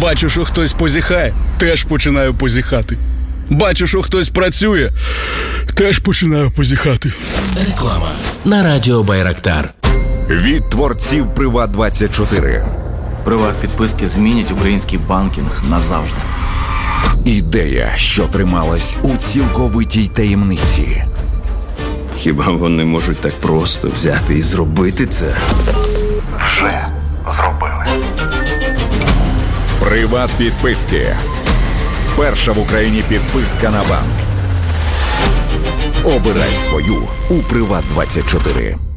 Бачу, що хтось позіхає, теж починаю позіхати. Бачу, що хтось працює, теж починаю позіхати. Реклама на радіо Байрактар. Від творців Приват24. Приват-підписки змінять український банкінг назавжди. Ідея, що трималась у цілковитій таємниці. Хіба вони можуть так просто взяти і зробити це? Вже зробили. Приват-підписки. Перша в Україні підписка на банк. Обирай свою у Приват24.